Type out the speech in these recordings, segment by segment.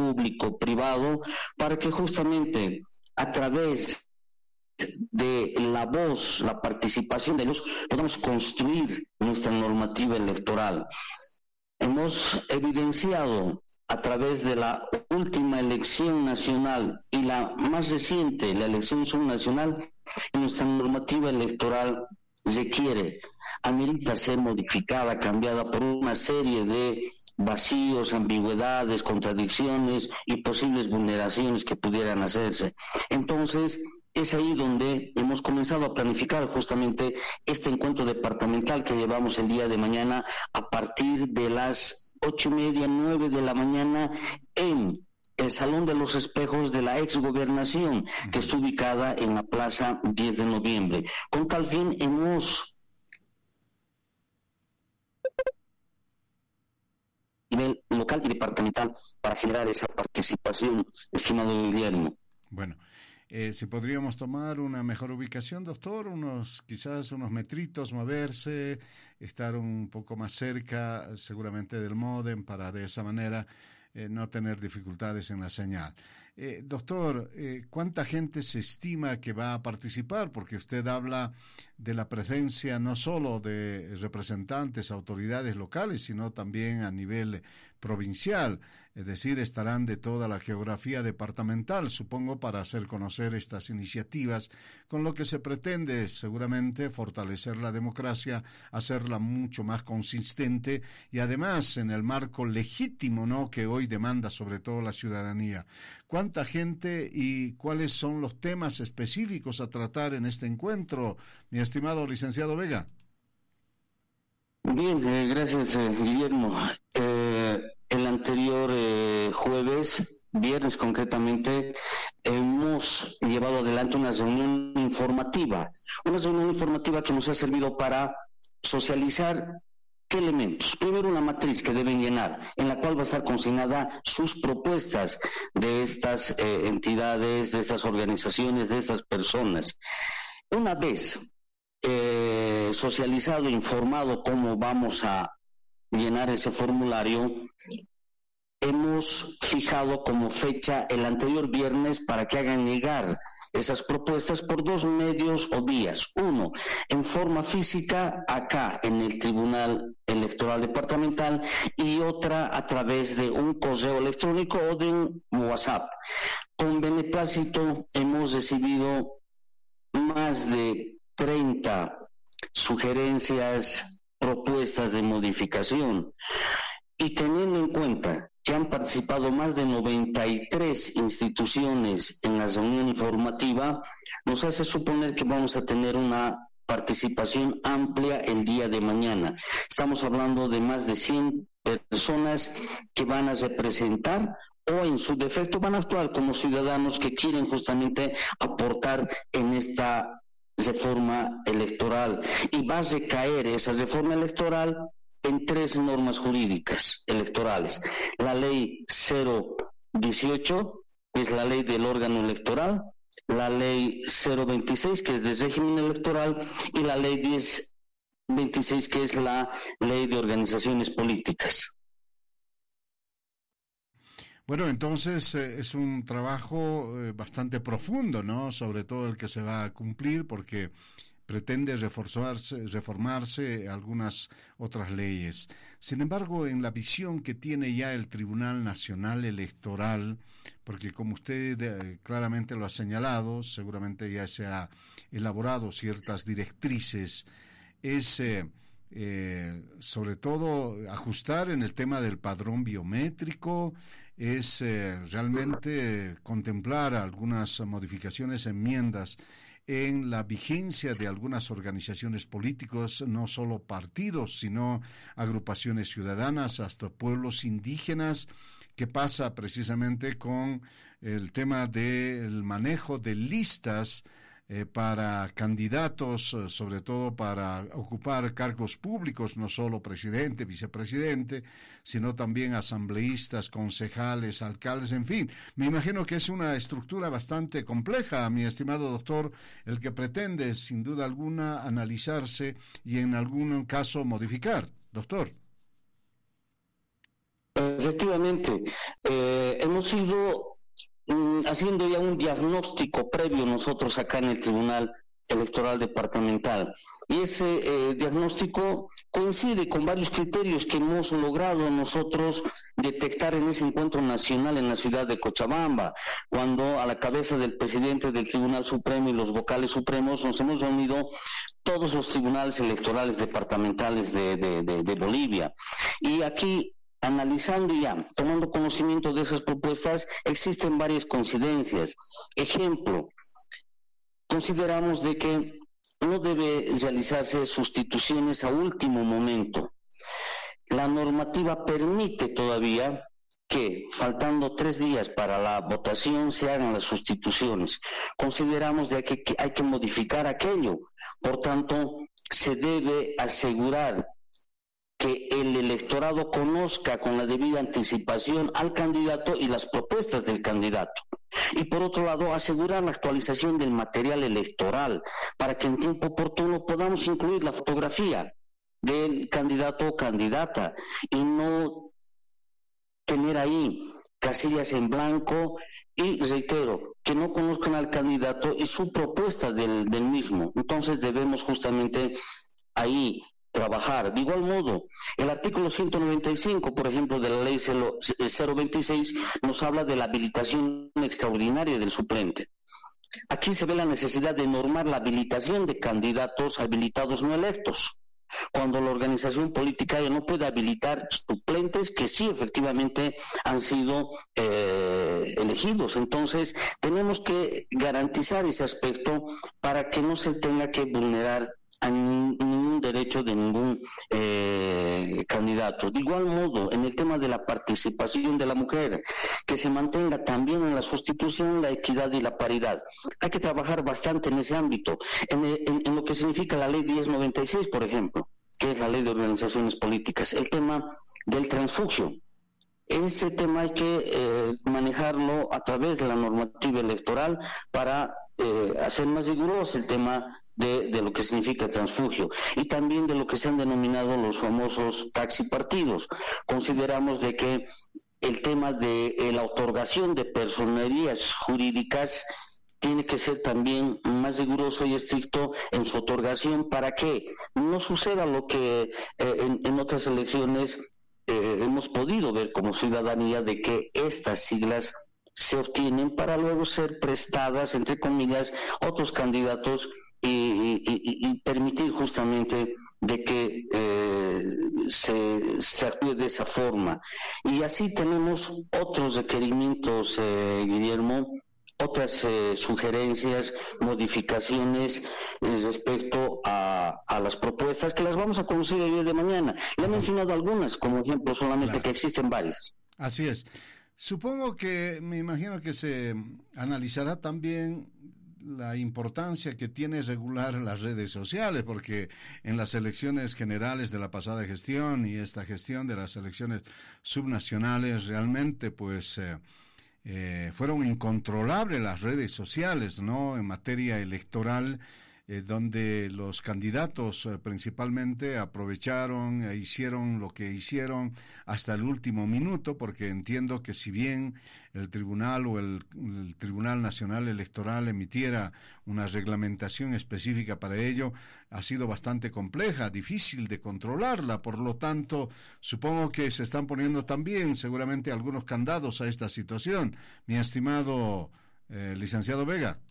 público-privado, para que justamente a través de la voz, la participación de ellos, podamos construir nuestra normativa electoral. Hemos evidenciado a través de la última elección nacional y la más reciente, la elección subnacional, nuestra normativa electoral requiere, amerita ser modificada, cambiada por una serie de vacíos, ambigüedades, contradicciones y posibles vulneraciones que pudieran hacerse. Entonces, es ahí donde hemos comenzado a planificar justamente este encuentro departamental que llevamos el día de mañana a partir de las 8:30, 9 de la mañana en el Salón de los Espejos de la exgobernación, que está ubicada en la Plaza 10 de Noviembre. Con tal fin hemos nivel local y departamental para generar esa participación, estimado Guillermo. Bueno, si podríamos tomar una mejor ubicación, doctor, quizás unos metritos, moverse, estar un poco más cerca seguramente del módem para de esa manera no tener dificultades en la señal. Doctor, ¿cuánta gente se estima que va a participar? Porque usted habla de la presencia no solo de representantes, autoridades locales, sino también a nivel provincial, es decir, estarán de toda la geografía departamental, supongo, para hacer conocer estas iniciativas, con lo que se pretende seguramente fortalecer la democracia, hacerla mucho más consistente y además en el marco legítimo, ¿no?, que hoy demanda sobre todo la ciudadanía. ¿Cuánta gente y cuáles son los temas específicos a tratar en este encuentro, mi estimado licenciado Vega? Bien, gracias, Guillermo. El anterior viernes concretamente, hemos llevado adelante una reunión informativa que nos ha servido para socializar ¿qué elementos? Primero, una matriz que deben llenar, en la cual va a estar consignada sus propuestas de estas entidades, de estas organizaciones, de estas personas. Una vez socializado, informado cómo vamos a llenar ese formulario, hemos fijado como fecha el anterior viernes para que hagan llegar esas propuestas por dos medios o vías. Uno, en forma física acá en el Tribunal Electoral Departamental, y otra a través de un correo electrónico o de un WhatsApp. Con beneplácito hemos recibido más de 30 sugerencias, propuestas de modificación, y teniendo en cuenta que han participado más de 93 instituciones en la reunión informativa, nos hace suponer que vamos a tener una participación amplia el día de mañana. Estamos hablando de más de 100 personas que van a representar o en su defecto van a actuar como ciudadanos que quieren justamente aportar en esta reforma electoral, y va a recaer esa reforma electoral en tres normas jurídicas electorales: la ley 018, que es la ley del órgano electoral; la ley 026, que es del régimen electoral; y la ley 1026, que es la ley de organizaciones políticas. Bueno, entonces es un trabajo bastante profundo, ¿no? Sobre todo el que se va a cumplir, porque pretende reformarse algunas otras leyes. Sin embargo, en la visión que tiene ya el Tribunal Nacional Electoral, porque como usted claramente lo ha señalado, seguramente ya se ha elaborado ciertas directrices, es sobre todo ajustar en el tema del padrón biométrico, es realmente contemplar algunas modificaciones, enmiendas en la vigencia de algunas organizaciones políticas, no solo partidos, sino agrupaciones ciudadanas, hasta pueblos indígenas. ¿Qué pasa precisamente con el tema del manejo de listas para candidatos, sobre todo para ocupar cargos públicos, no solo presidente, vicepresidente, sino también asambleístas, concejales, alcaldes, en fin? Me imagino que es una estructura bastante compleja, mi estimado doctor, el que pretende, sin duda alguna, analizarse y en algún caso modificar. Doctor. Efectivamente, hemos ido haciendo ya un diagnóstico previo nosotros acá en el Tribunal Electoral Departamental. Y ese diagnóstico coincide con varios criterios que hemos logrado nosotros detectar en ese encuentro nacional en la ciudad de Cochabamba, cuando a la cabeza del presidente del Tribunal Supremo y los vocales supremos nos hemos reunido todos los tribunales electorales departamentales de Bolivia. Y aquí, analizando ya, tomando conocimiento de esas propuestas, existen varias coincidencias. Ejemplo, consideramos de que no debe realizarse sustituciones a último momento. La normativa permite todavía que, faltando 3 días para la votación, se hagan las sustituciones. Consideramos de que hay que modificar aquello. Por tanto, se debe asegurar que el electorado conozca con la debida anticipación al candidato y las propuestas del candidato. Y por otro lado, asegurar la actualización del material electoral para que en tiempo oportuno podamos incluir la fotografía del candidato o candidata y no tener ahí casillas en blanco y, reitero, que no conozcan al candidato y su propuesta del mismo. Entonces debemos justamente ahí trabajar. De igual modo, el artículo 195, por ejemplo, de la ley 026, nos habla de la habilitación extraordinaria del suplente. Aquí se ve la necesidad de normar la habilitación de candidatos habilitados no electos, cuando la organización política ya no puede habilitar suplentes que sí efectivamente han sido elegidos. Entonces, tenemos que garantizar ese aspecto para que no se tenga que vulnerar a ningún derecho de ningún candidato. De igual modo, en el tema de la participación de la mujer, que se mantenga también en la sustitución la equidad y la paridad. Hay que trabajar bastante en ese ámbito, en lo que significa la ley 1096, por ejemplo, que es la ley de organizaciones políticas, el tema del transfugio. Ese tema hay que manejarlo a través de la normativa electoral para hacer más riguroso el tema de lo que significa transfugio y también de lo que se han denominado los famosos taxipartidos. Consideramos de que el tema de la otorgación de personerías jurídicas tiene que ser también más riguroso y estricto en su otorgación para que no suceda lo que en otras elecciones hemos podido ver como ciudadanía, de que estas siglas se obtienen para luego ser prestadas, entre comillas, otros candidatos y permitir justamente de que se actúe de esa forma. Y así tenemos otros requerimientos, Guillermo, otras sugerencias, modificaciones respecto a las propuestas que las vamos a conocer el día de mañana. Le he mencionado algunas como ejemplo solamente, claro, que existen varias. Así es. Supongo que, me imagino que se analizará también la importancia que tiene regular las redes sociales, porque en las elecciones generales de la pasada gestión y esta gestión de las elecciones subnacionales realmente pues fueron incontrolables las redes sociales, ¿no? En materia electoral, donde los candidatos principalmente aprovecharon e hicieron lo que hicieron hasta el último minuto, porque entiendo que si bien el tribunal o el Tribunal Nacional Electoral emitiera una reglamentación específica para ello, ha sido bastante compleja, difícil de controlarla. Por lo tanto, supongo que se están poniendo también seguramente algunos candados a esta situación, mi estimado licenciado Vega.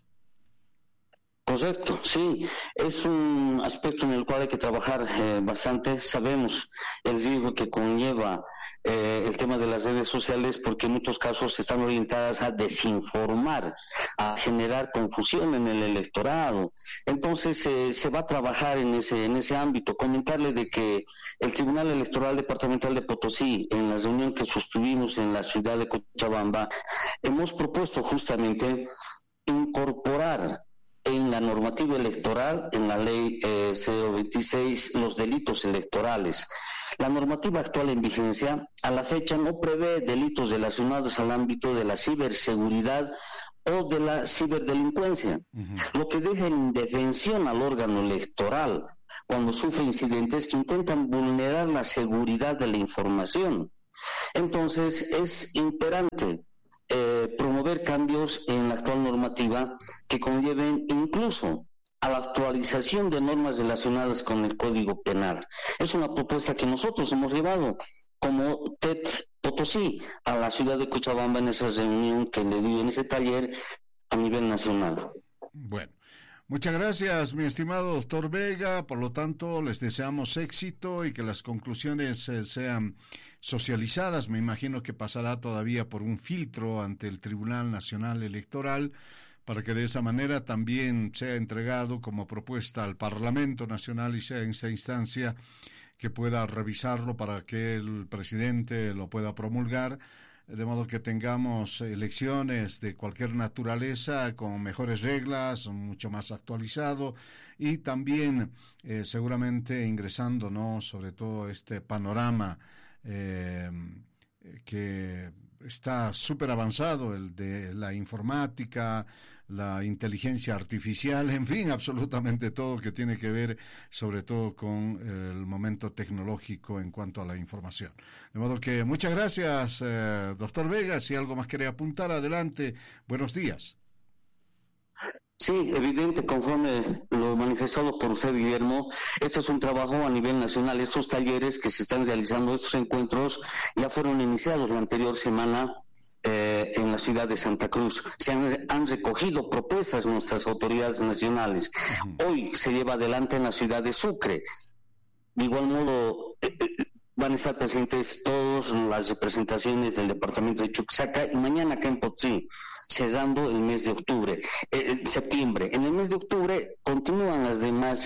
Correcto, sí, es un aspecto en el cual hay que trabajar bastante. Sabemos el riesgo que conlleva el tema de las redes sociales, porque en muchos casos están orientadas a desinformar, a generar confusión en el electorado. Entonces se va a trabajar en ese ámbito. Comentarle de que el Tribunal Electoral Departamental de Potosí, en la reunión que sostuvimos en la ciudad de Cochabamba, hemos propuesto justamente incorporar en la normativa electoral, en la ley 026, los delitos electorales. La normativa actual en vigencia a la fecha no prevé delitos relacionados al ámbito de la ciberseguridad o de la ciberdelincuencia, lo que deja en indefensión al órgano electoral cuando sufre incidentes que intentan vulnerar la seguridad de la información. Entonces, es imperante promover cambios en la actual normativa que conlleven incluso a la actualización de normas relacionadas con el Código Penal. Es una propuesta que nosotros hemos llevado como TED Potosí a la ciudad de Cochabamba en esa reunión que le dio en ese taller a nivel nacional. Bueno. Muchas gracias, mi estimado doctor Vega. Por lo tanto, les deseamos éxito y que las conclusiones sean socializadas. Me imagino que pasará todavía por un filtro ante el Tribunal Nacional Electoral para que de esa manera también sea entregado como propuesta al Parlamento Nacional y sea en esta instancia que pueda revisarlo para que el presidente lo pueda promulgar. De modo que tengamos elecciones de cualquier naturaleza con mejores reglas, mucho más actualizado y también seguramente ingresando, ¿no?, sobre todo este panorama que está súper avanzado, el de la informática, la inteligencia artificial, en fin, absolutamente todo que tiene que ver sobre todo con el momento tecnológico en cuanto a la información. De modo que muchas gracias, doctor Vega. Si algo más quiere apuntar, adelante. Buenos días. Sí, evidente, conforme lo manifestado por usted, Guillermo, este es un trabajo a nivel nacional. Estos talleres que se están realizando, estos encuentros, ya fueron iniciados la anterior semana en la ciudad de Santa Cruz. Se han recogido propuestas nuestras autoridades nacionales. Hoy se lleva adelante en la ciudad de Sucre. De igual modo, van a estar presentes todas las representaciones del departamento de Chuquisaca y mañana acá en Potosí, cerrando el mes de septiembre. En el mes de octubre continúan los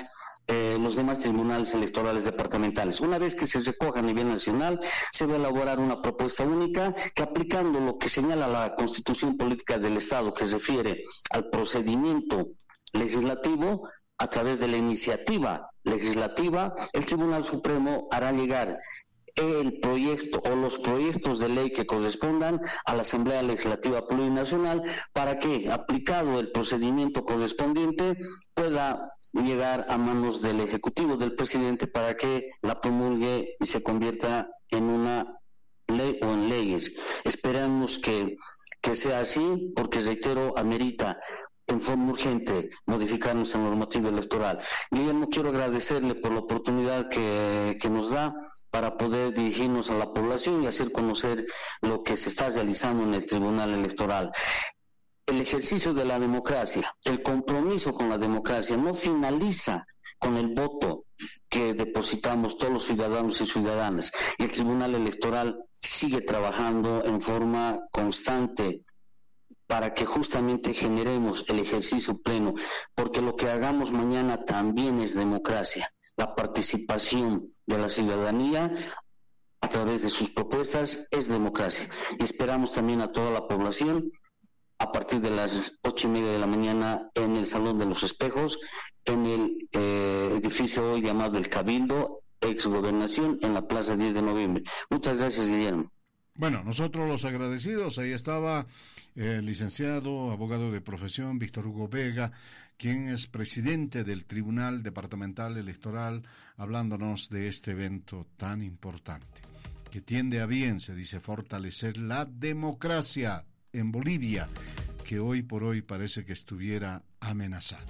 demás tribunales electorales departamentales. Una vez que se recoja a nivel nacional, se va a elaborar una propuesta única que, aplicando lo que señala la Constitución Política del Estado, que se refiere al procedimiento legislativo, a través de la iniciativa legislativa, el Tribunal Supremo hará llegar el proyecto o los proyectos de ley que correspondan a la Asamblea Legislativa Plurinacional para que, aplicado el procedimiento correspondiente, pueda llegar a manos del Ejecutivo, del presidente, para que la promulgue y se convierta en una ley o en leyes. Esperamos que sea así, porque, reitero, amerita en forma urgente modificar nuestra normativa electoral. Guillermo, quiero agradecerle por la oportunidad que nos da para poder dirigirnos a la población y hacer conocer lo que se está realizando en el Tribunal Electoral. El ejercicio de la democracia, el compromiso con la democracia no finaliza con el voto que depositamos todos los ciudadanos y ciudadanas. El Tribunal Electoral sigue trabajando en forma constante para que justamente generemos el ejercicio pleno, porque lo que hagamos mañana también es democracia. La participación de la ciudadanía a través de sus propuestas es democracia. Y esperamos también a toda la población a partir de las 8:30 de la mañana en el Salón de los Espejos, en el edificio hoy llamado El Cabildo, ex Gobernación, en la Plaza 10 de Noviembre. Muchas gracias, Guillermo. Bueno, nosotros los agradecidos. Ahí estaba el licenciado, abogado de profesión, Víctor Hugo Vega, quien es presidente del Tribunal Departamental Electoral, hablándonos de este evento tan importante, que tiende a bien, se dice, fortalecer la democracia en Bolivia, que hoy por hoy parece que estuviera amenazada.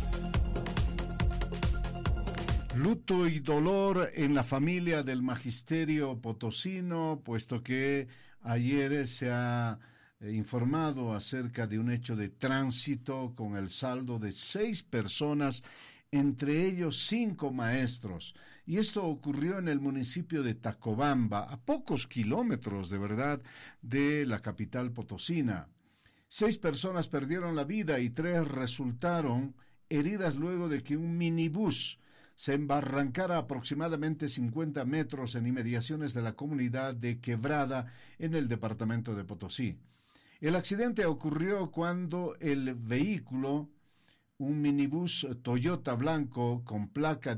Luto y dolor en la familia del magisterio potosino, puesto que ayer se ha informado acerca de un hecho de tránsito con el saldo de 6 personas, entre ellos 5 maestros. Y esto ocurrió en el municipio de Tacobamba, a pocos kilómetros, de verdad, de la capital potosina. 6 personas perdieron la vida y 3 resultaron heridas luego de que un minibús se embarrancara aproximadamente 50 metros en inmediaciones de la comunidad de Quebrada, en el departamento de Potosí. El accidente ocurrió cuando el vehículo, un minibús Toyota blanco con placa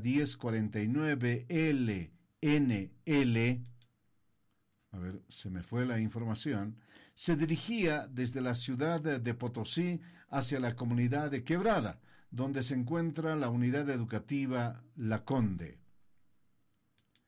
1049LNL, a ver, se me fue la información, se dirigía desde la ciudad de Potosí hacia la comunidad de Quebrada, donde se encuentra la unidad educativa La Conde.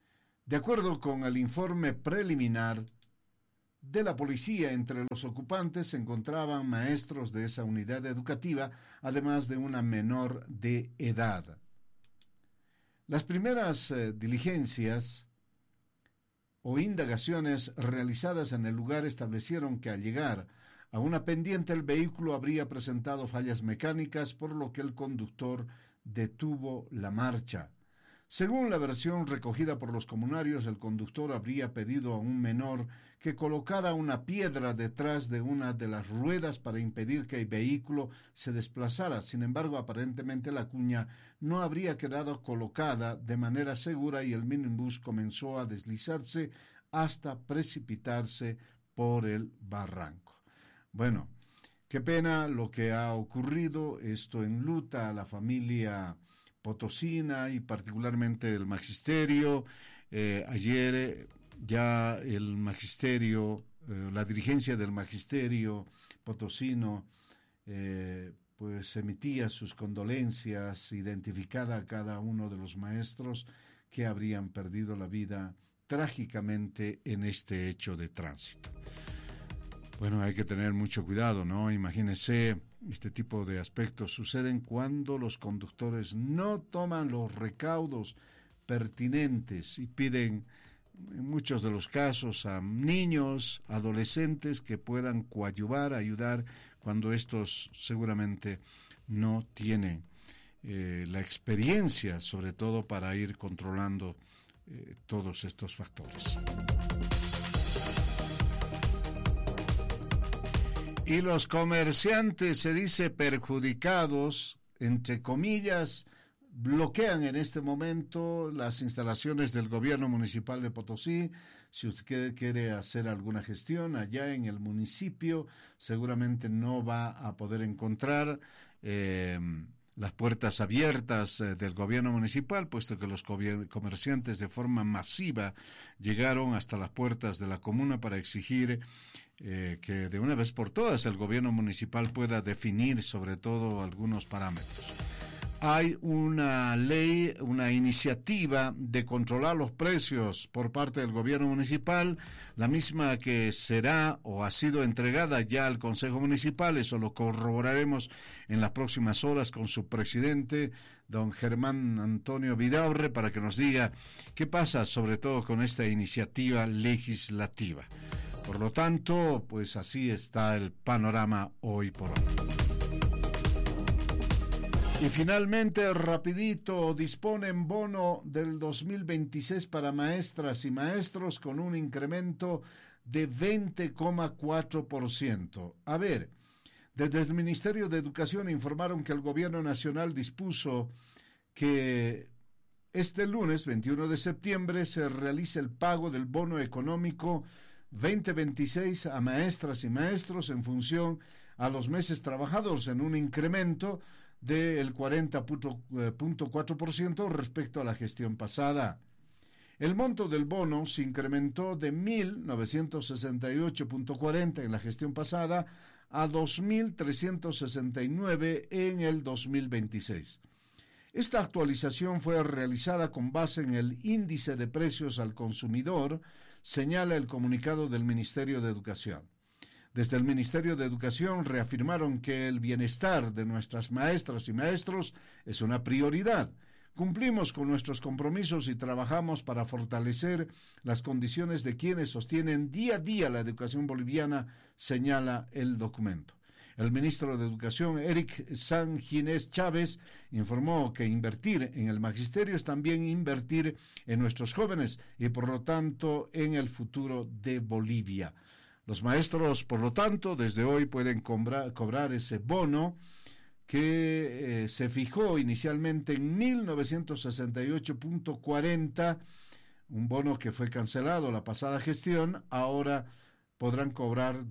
De acuerdo con el informe preliminar de la policía, entre los ocupantes se encontraban maestros de esa unidad educativa, además de una menor de edad. Las primeras diligencias o indagaciones realizadas en el lugar establecieron que al llegar a una pendiente el vehículo habría presentado fallas mecánicas, por lo que el conductor detuvo la marcha. Según la versión recogida por los comunarios, el conductor habría pedido a un menor que colocara una piedra detrás de una de las ruedas para impedir que el vehículo se desplazara. Sin embargo, aparentemente la cuña no habría quedado colocada de manera segura y el minibús comenzó a deslizarse hasta precipitarse por el barranco. Bueno, qué pena lo que ha ocurrido. Esto enluta a la familia potosina y particularmente el magisterio. Ayer ya el magisterio, la dirigencia del magisterio potosino pues emitía sus condolencias, identificada a cada uno de los maestros que habrían perdido la vida trágicamente en este hecho de tránsito. Bueno, hay que tener mucho cuidado, ¿no? Imagínense, este tipo de aspectos suceden cuando los conductores no toman los recaudos pertinentes y piden, en muchos de los casos, a niños, adolescentes que puedan coadyuvar, ayudar, cuando estos seguramente no tienen la experiencia, sobre todo para ir controlando todos estos factores. Y los comerciantes, se dice, perjudicados, entre comillas, bloquean en este momento las instalaciones del gobierno municipal de Potosí. Si usted quiere hacer alguna gestión allá en el municipio, seguramente no va a poder encontrar las puertas abiertas del gobierno municipal, puesto que los comerciantes de forma masiva llegaron hasta las puertas de la comuna para exigir que de una vez por todas el gobierno municipal pueda definir sobre todo algunos parámetros. Hay una ley, una iniciativa de controlar los precios por parte del gobierno municipal, la misma que será o ha sido entregada ya al Consejo Municipal. Eso lo corroboraremos en las próximas horas con su presidente, don Germán Antonio Vidaurre, para que nos diga qué pasa sobre todo con esta iniciativa legislativa. Por lo tanto, pues así está el panorama hoy por hoy. Y finalmente, rapidito, disponen bono del 2026 para maestras y maestros con un incremento de 20,4%. A ver, desde el Ministerio de Educación informaron que el Gobierno Nacional dispuso que este lunes, 21 de septiembre, se realice el pago del bono económico 2026 a maestras y maestros en función a los meses trabajados, en un incremento del 40,4% respecto a la gestión pasada. El monto del bono se incrementó de 1.968,40 en la gestión pasada a 2.369 en el 2026. Esta actualización fue realizada con base en el índice de precios al consumidor, señala el comunicado del Ministerio de Educación. Desde el Ministerio de Educación reafirmaron que el bienestar de nuestras maestras y maestros es una prioridad. Cumplimos con nuestros compromisos y trabajamos para fortalecer las condiciones de quienes sostienen día a día la educación boliviana, señala el documento. El ministro de Educación, Eric San Ginés Chávez, informó que invertir en el magisterio es también invertir en nuestros jóvenes y, por lo tanto, en el futuro de Bolivia. Los maestros, por lo tanto, desde hoy pueden cobrar ese bono que se fijó inicialmente en 1.968,40, un bono que fue cancelado la pasada gestión. Ahora podrán cobrar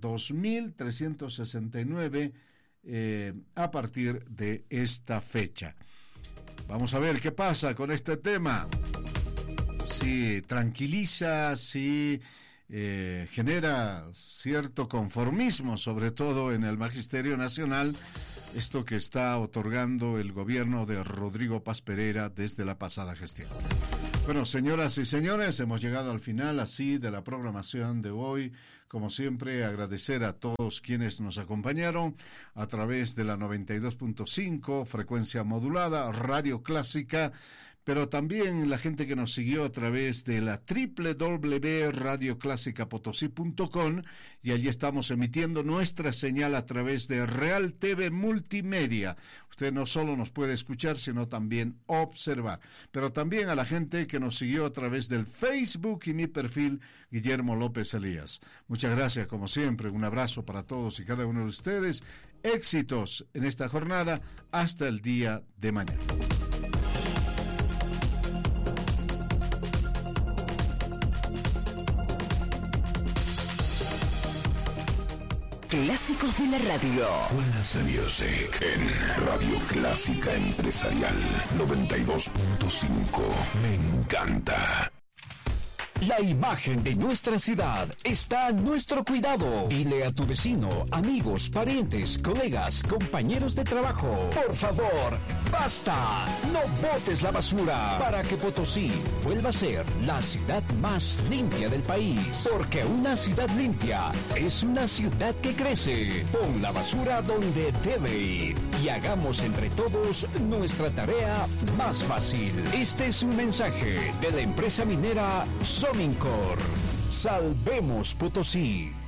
2.369 a partir de esta fecha. Vamos a ver qué pasa con este tema. Si tranquiliza, si genera cierto conformismo, sobre todo en el Magisterio Nacional, esto que está otorgando el gobierno de Rodrigo Paz Pereira desde la pasada gestión. Bueno, señoras y señores, hemos llegado al final así de la programación de hoy. Como siempre, agradecer a todos quienes nos acompañaron a través de la 92.5, frecuencia modulada, Radio Clásica, pero también la gente que nos siguió a través de la www.radioclasicapotosí.com, y allí estamos emitiendo nuestra señal a través de Real TV Multimedia. Usted no solo nos puede escuchar, sino también observar. Pero también a la gente que nos siguió a través del Facebook y mi perfil, Guillermo López Elías. Muchas gracias, como siempre. Un abrazo para todos y cada uno de ustedes. Éxitos en esta jornada. Hasta el día de mañana. Clásicos de la radio. Buenas Music en Radio Clásica Empresarial 92.5. Me encanta. La imagen de nuestra ciudad está a nuestro cuidado. Dile a tu vecino, amigos, parientes, colegas, compañeros de trabajo. Por favor, basta. No botes la basura para que Potosí vuelva a ser la ciudad más limpia del país. Porque una ciudad limpia es una ciudad que crece. Pon la basura donde debe ir y hagamos entre todos nuestra tarea más fácil. Este es un mensaje de la empresa minera Somincor. Salvemos Potosí.